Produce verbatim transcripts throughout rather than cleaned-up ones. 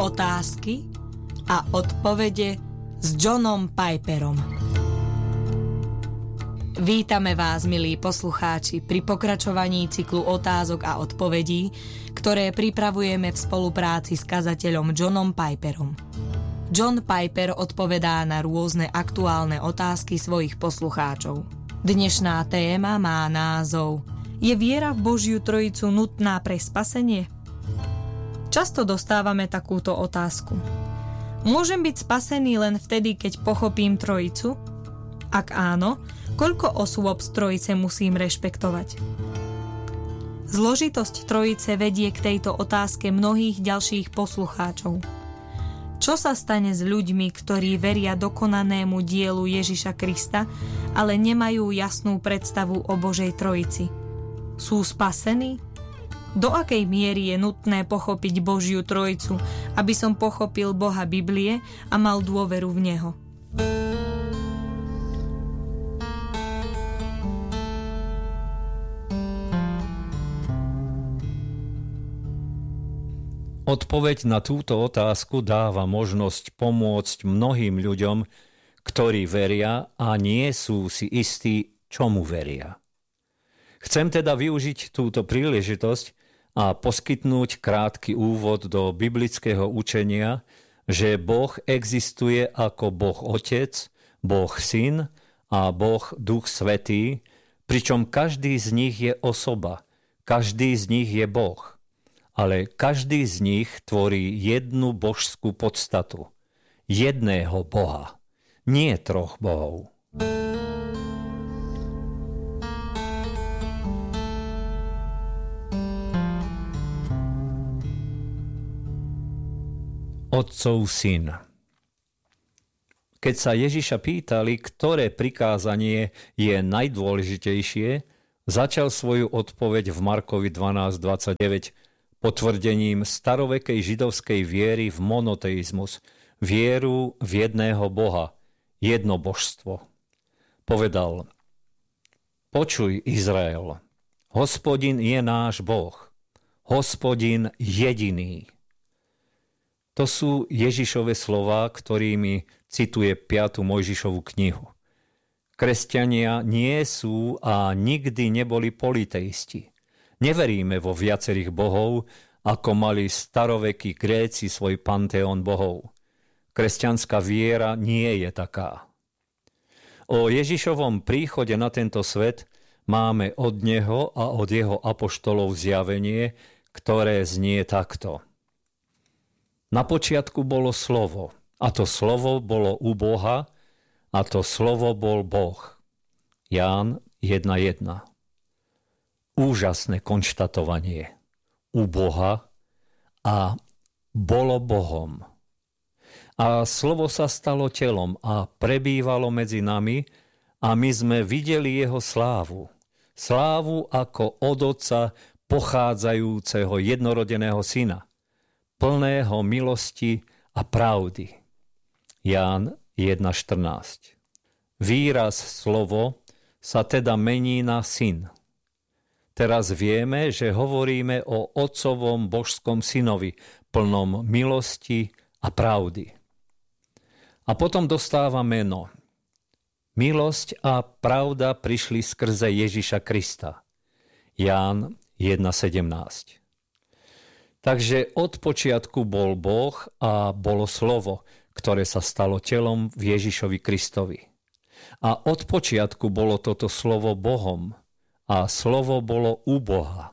Otázky a odpovede s Johnom Piperom. Vítame vás, milí poslucháči, pri pokračovaní cyklu otázok a odpovedí, ktoré pripravujeme v spolupráci s kazateľom Johnom Piperom. John Piper odpovedá na rôzne aktuálne otázky svojich poslucháčov. Dnešná téma má názov: Je viera v Božiu Trojicu nutná pre spasenie? Často dostávame takúto otázku. Môžem byť spasený len vtedy, keď pochopím Trojicu? Ak áno, koľko osôb z Trojice musím rešpektovať? Zložitosť Trojice vedie k tejto otázke mnohých ďalších poslucháčov. Čo sa stane s ľuďmi, ktorí veria dokonanému dielu Ježiša Krista, ale nemajú jasnú predstavu o Božej Trojici? Sú spasení? Do akej miery je nutné pochopiť Božiu Trojicu, aby som pochopil Boha Biblie a mal dôveru v Neho? Odpoveď na túto otázku dáva možnosť pomôcť mnohým ľuďom, ktorí veria a nie sú si istí, čomu veria. Chcem teda využiť túto príležitosť a poskytnúť krátky úvod do biblického učenia, že Boh existuje ako Boh Otec, Boh Syn a Boh Duch Svätý, pričom každý z nich je osoba, každý z nich je Boh. Ale každý z nich tvorí jednu božskú podstatu. Jedného Boha, nie troch bohov. Otcov syn. Keď sa Ježiša pýtali, ktoré prikázanie je najdôležitejšie, začal svoju odpoveď v Markovi dvanásť dvadsaťdeväť potvrdením starovekej židovskej viery v monoteizmus, vieru v jedného Boha, jedno božstvo. Povedal: Počuj, Izrael, Hospodin je náš Boh, Hospodin jediný. To sú Ježišove slová, ktorými cituje piatu Mojžišovu knihu. Kresťania nie sú a nikdy neboli politeisti. Neveríme vo viacerých bohov, ako mali starovekí Gréci svoj panteón bohov. Kresťanská viera nie je taká. O Ježišovom príchode na tento svet máme od neho a od jeho apoštolov zjavenie, ktoré znie takto. Na počiatku bolo slovo, a to slovo bolo u Boha, a to slovo bol Boh. Ján jedna jedna. Úžasné konštatovanie. U Boha a bolo Bohom. A slovo sa stalo telom a prebývalo medzi nami a my sme videli jeho slávu. Slávu ako od Otca pochádzajúceho jednorodeného syna, plného milosti a pravdy. Ján jedna štrnásť. Výraz slovo sa teda mení na syn. Teraz vieme, že hovoríme o Otcovom božskom synovi, plnom milosti a pravdy. A potom dostáva meno. Milosť a pravda prišli skrze Ježiša Krista. Ján jedna sedemnásť. Takže od počiatku bol Boh a bolo slovo, ktoré sa stalo telom v Ježišovi Kristovi. A od počiatku bolo toto slovo Bohom, a slovo bolo u Boha.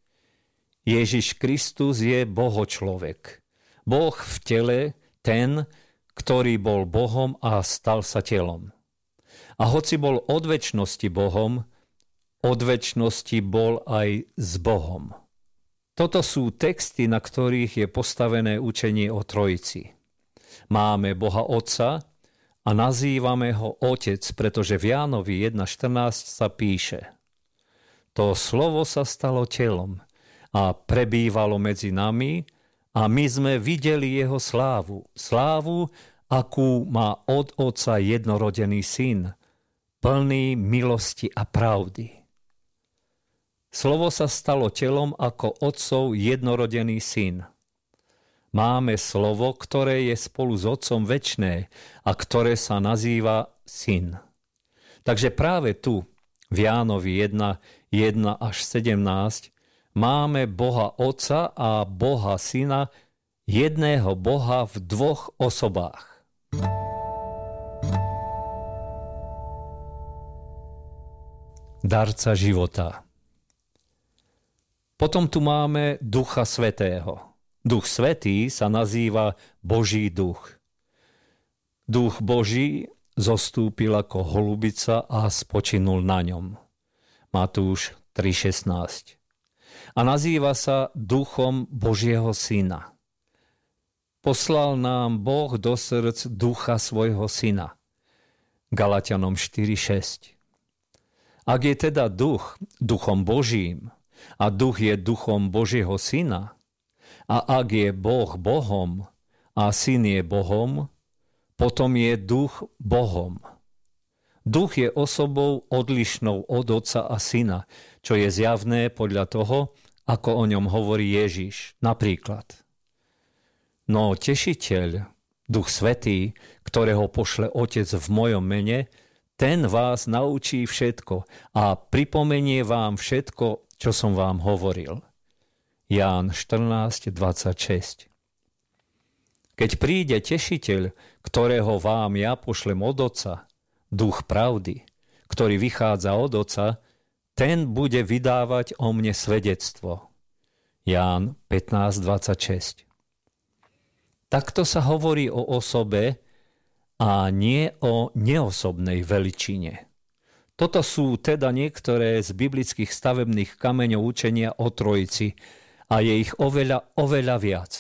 Ježiš Kristus je Bohočlovek. Boh v tele, ten, ktorý bol Bohom a stal sa telom. A hoci bol od večnosti Bohom, od večnosti bol aj s Bohom. Toto sú texty, na ktorých je postavené učenie o Trojici. Máme Boha Otca a nazývame ho Otec, pretože v Jánovi jedna štrnásť sa píše: To slovo sa stalo telom a prebývalo medzi nami a my sme videli jeho slávu. Slávu, akú má od Otca jednorodený syn, plný milosti a pravdy. Slovo sa stalo telom ako Otcov jednorodený syn. máme slovo, ktoré je spolu s Otcom večné a ktoré sa nazýva Syn. Takže práve tu, v Jánovi jeden, jeden až sedemnásť, máme Boha Otca a Boha Syna, jedného Boha v dvoch osobách. Darca života. Potom tu máme Ducha Svätého. Duch Svätý sa nazýva Boží duch. Duch Boží zostúpil ako holubica a spočinul na ňom. Matúš tri šestnásť. A nazýva sa Duchom Božieho Syna. Poslal nám Boh do srdc Ducha svojho Syna. Galatianom štyri šesť. Ak je teda duch duchom Božím a duch je duchom Božieho Syna, a ak je Boh Bohom a Syn je Bohom, potom je duch Bohom. Duch je osobou odlišnou od Otca a Syna, čo je zjavné podľa toho, ako o ňom hovorí Ježiš. Napríklad: No tešiteľ, Duch Svätý, ktorého pošle Otec v mojom mene, ten vás naučí všetko a pripomenie vám všetko, čo som vám hovoril. Ján štrnásť dvadsaťšesť. Keď príde tešiteľ, ktorého vám ja pošlem od Otca, Duch pravdy, ktorý vychádza od Otca, ten bude vydávať o mne svedectvo. Ján pätnásť dvadsaťšesť. Takto sa hovorí o osobe a nie o neosobnej veličine. Toto sú teda niektoré z biblických stavebných kameňov učenia o Trojici a je ich oveľa, oveľa viac.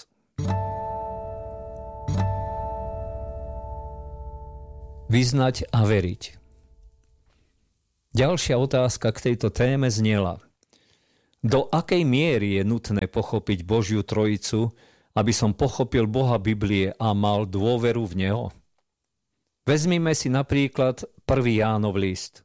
Vyznať a veriť. Ďalšia otázka k tejto téme znela: do akej miery je nutné pochopiť Božiu Trojicu, aby som pochopil Boha Biblie a mal dôveru v Neho? Vezmime si napríklad prvý Jánov list.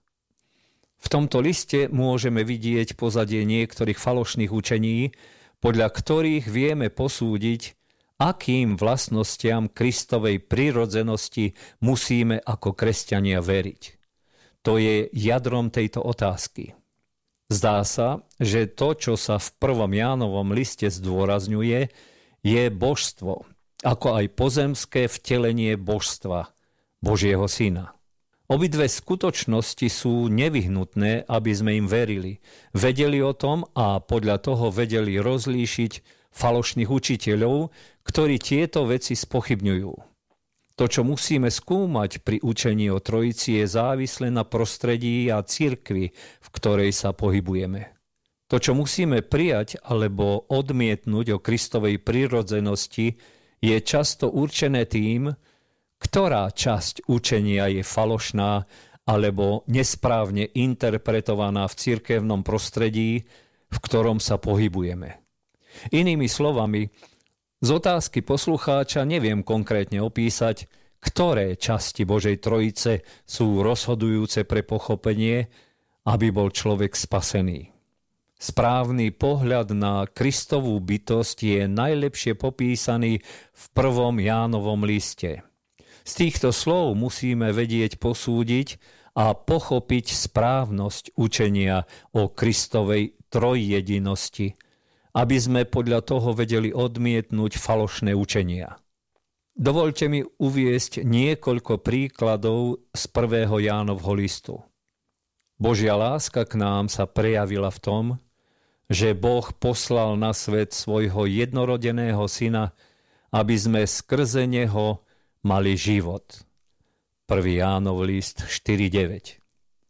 V tomto liste môžeme vidieť pozadie niektorých falošných učení, podľa ktorých vieme posúdiť, akým vlastnostiam Kristovej prirodzenosti musíme ako kresťania veriť. To je jadrom tejto otázky. Zdá sa, že to, čo sa v prvom Jánovom liste zdôrazňuje, je božstvo, ako aj pozemské vtelenie božstva, Božieho Syna. Obidve skutočnosti sú nevyhnutné, aby sme im verili. Vedeli o tom a podľa toho vedeli rozlíšiť falošných učiteľov, ktorí tieto veci spochybňujú. To, čo musíme skúmať pri učení o Trojici, je závislé na prostredí a cirkvi, v ktorej sa pohybujeme. To, čo musíme prijať alebo odmietnúť o Kristovej prirodzenosti, je často určené tým, ktorá časť učenia je falošná alebo nesprávne interpretovaná v cirkevnom prostredí, v ktorom sa pohybujeme. Inými slovami, z otázky poslucháča neviem konkrétne opísať, ktoré časti Božej Trojice sú rozhodujúce pre pochopenie, aby bol človek spasený. Správny pohľad na Kristovú bytosť je najlepšie popísaný v prvom Jánovom liste. Z týchto slov musíme vedieť posúdiť a pochopiť správnosť učenia o Kristovej trojjedinosti, aby sme podľa toho vedeli odmietnúť falošné učenia. Dovoľte mi uviesť niekoľko príkladov z prvého Jánovho listu. Božia láska k nám sa prejavila v tom, že Boh poslal na svet svojho jednorodeného Syna, aby sme skrze Neho mali život. prvý Jánov list štyri deväť.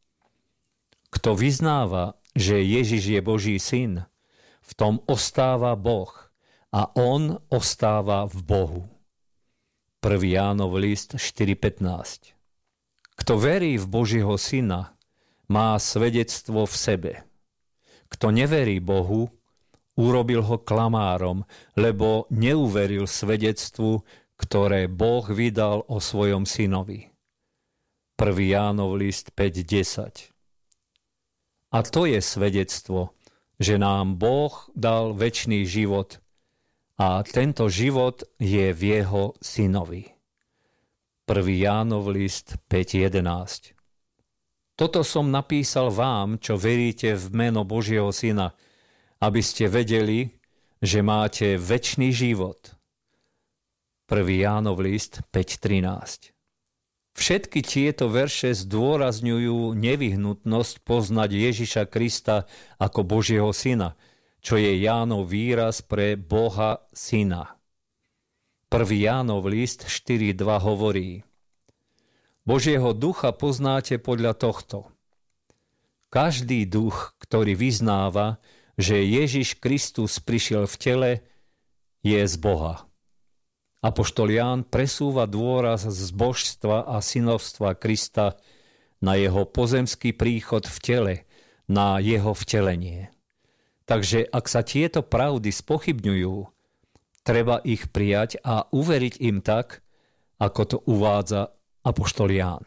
Kto vyznáva, že Ježiš je Boží Syn, v tom ostáva Boh a on ostáva v Bohu. prvý Jánov list štyri pätnásť. Kto verí v Božieho Syna, má svedectvo v sebe. Kto neverí Bohu, urobil ho klamárom, lebo neuveril svedectvu, ktoré Boh vydal o svojom synovi. prvý Jánov list päť desať. A to je svedectvo, že nám Boh dal večný život a tento život je v jeho synovi. prvý Jánov list päť jedenásť. Toto som napísal vám, čo veríte v meno Božieho Syna, aby ste vedeli, že máte večný život. prvý Jánov list päť trinásť. Všetky tieto verše zdôrazňujú nevyhnutnosť poznať Ježiša Krista ako Božieho Syna, čo je Jánov výraz pre Boha Syna. prvý Jánov list štyri dva hovorí: Božieho ducha poznáte podľa tohto. Každý duch, ktorý vyznáva, že Ježiš Kristus prišiel v tele, je z Boha. Apoštol Ján presúva dôraz z božstva a synovstva Krista na jeho pozemský príchod v tele, na jeho vtelenie. Takže ak sa tieto pravdy spochybňujú, treba ich prijať a uveriť im tak, ako to uvádza apoštol Ján.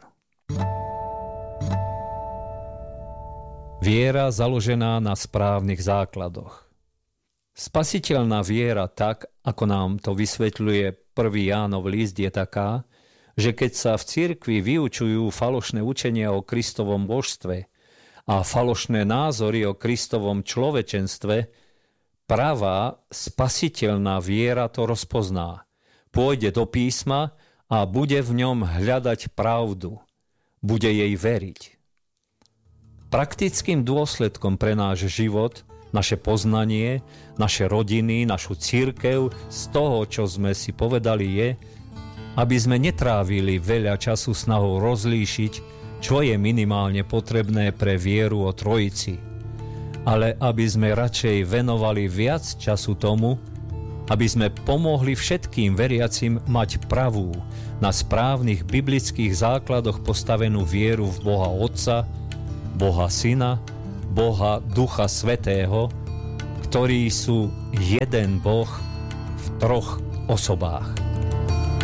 Viera založená na správnych základoch. Spasiteľná viera, tak ako nám to vysvetľuje prvý Jánov list, je taká, že keď sa v cirkvi vyučujú falošné učenia o Kristovom božstve a falošné názory o Kristovom človečenstve, pravá spasiteľná viera to rozpozná. Pôjde do písma a bude v ňom hľadať pravdu. Bude jej veriť. Praktickým dôsledkom pre náš život, naše poznanie, naše rodiny, našu cirkev z toho, čo sme si povedali, je, aby sme netrávili veľa času snahou rozlíšiť, čo je minimálne potrebné pre vieru o Trojici, ale aby sme radšej venovali viac času tomu, aby sme pomohli všetkým veriacim mať pravú, na správnych biblických základoch postavenú vieru v Boha Otca, Boha Syna, Boha Ducha Svätého, ktorí sú jeden Boh v troch osobách.